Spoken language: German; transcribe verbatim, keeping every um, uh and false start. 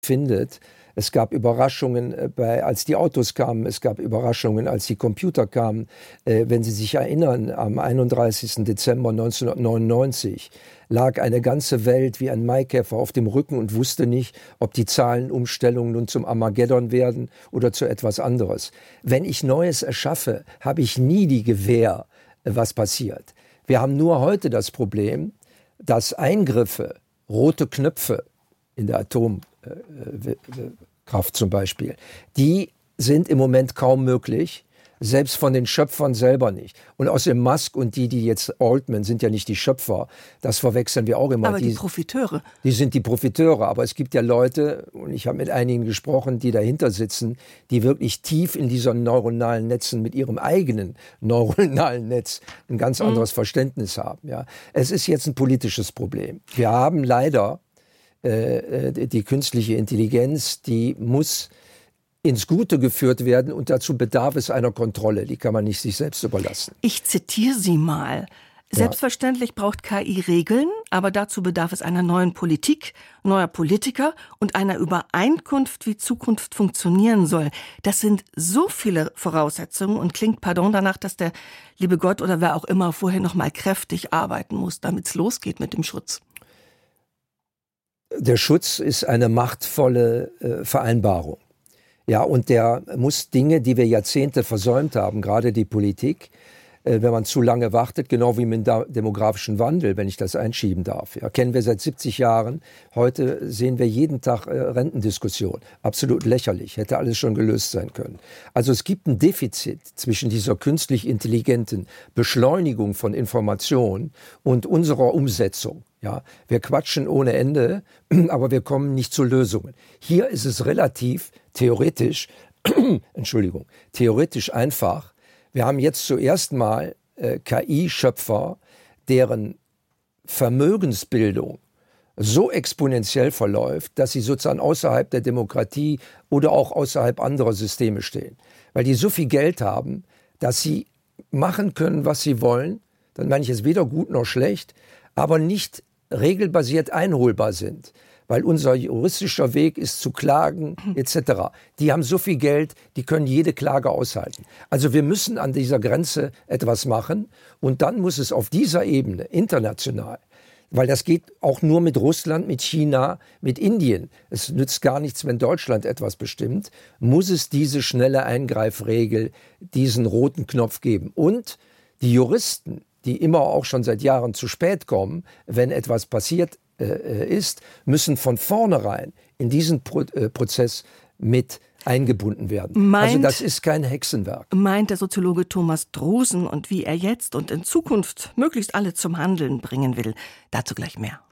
findet. Es gab Überraschungen, äh, bei, als die Autos kamen. Es gab Überraschungen, als die Computer kamen. Äh, wenn Sie sich erinnern, am einunddreißigsten Dezember neunzehnhundertneunundneunzig lag eine ganze Welt wie ein Maikäfer auf dem Rücken und wusste nicht, ob die Zahlenumstellungen nun zum Armageddon werden oder zu etwas anderes. Wenn ich Neues erschaffe, habe ich nie die Gewähr, äh, was passiert. Wir haben nur heute das Problem, dass Eingriffe, rote Knöpfe in der Atomkraft zum Beispiel, die sind im Moment kaum möglich, selbst von den Schöpfern selber nicht. Und außerdem Musk und die, die jetzt Altman, sind ja nicht die Schöpfer. Das verwechseln wir auch immer. Aber die, die Profiteure. Die sind die Profiteure. Aber es gibt ja Leute, und ich habe mit einigen gesprochen, die dahinter sitzen, die wirklich tief in diesen neuronalen Netzen mit ihrem eigenen neuronalen Netz ein ganz anderes mhm. Verständnis haben. Ja. Es ist jetzt ein politisches Problem. Wir haben leider äh, die künstliche Intelligenz, die muss ins Gute geführt werden und dazu bedarf es einer Kontrolle. Die kann man nicht sich selbst überlassen. Ich zitiere Sie mal. Selbstverständlich braucht K I Regeln, aber dazu bedarf es einer neuen Politik, neuer Politiker und einer Übereinkunft, wie Zukunft funktionieren soll. Das sind so viele Voraussetzungen und klingt, pardon, danach, dass der liebe Gott oder wer auch immer vorher noch mal kräftig arbeiten muss, damit es losgeht mit dem Schutz. Der Schutz ist eine machtvolle äh, Vereinbarung. Ja, und der muss Dinge, die wir Jahrzehnte versäumt haben, gerade die Politik, äh, wenn man zu lange wartet, genau wie mit dem demografischen Wandel, wenn ich das einschieben darf. Ja, kennen wir seit siebzig Jahren. Heute sehen wir jeden Tag äh, Rentendiskussion. Absolut lächerlich. Hätte alles schon gelöst sein können. Also es gibt ein Defizit zwischen dieser künstlich intelligenten Beschleunigung von Informationen und unserer Umsetzung. Ja, wir quatschen ohne Ende, aber wir kommen nicht zu Lösungen. Hier ist es relativ theoretisch, Entschuldigung, theoretisch einfach. Wir haben jetzt zuerst mal äh, K I-Schöpfer, deren Vermögensbildung so exponentiell verläuft, dass sie sozusagen außerhalb der Demokratie oder auch außerhalb anderer Systeme stehen. Weil die so viel Geld haben, dass sie machen können, was sie wollen. Dann meine ich es weder gut noch schlecht, aber nicht regelbasiert einholbar sind, weil unser juristischer Weg ist zu klagen et cetera. Die haben so viel Geld, die können jede Klage aushalten. Also wir müssen an dieser Grenze etwas machen und dann muss es auf dieser Ebene international, weil das geht auch nur mit Russland, mit China, mit Indien. Es nützt gar nichts, wenn Deutschland etwas bestimmt, muss es diese schnelle Eingreifregel, diesen roten Knopf geben. Und die Juristen, die immer auch schon seit Jahren zu spät kommen, wenn etwas passiert äh, ist, müssen von vornherein in diesen Pro- äh, Prozess mit eingebunden werden. Meint, also das ist kein Hexenwerk. Meint der Soziologe Thomas Drosen und wie er jetzt und in Zukunft möglichst alle zum Handeln bringen will. Dazu gleich mehr.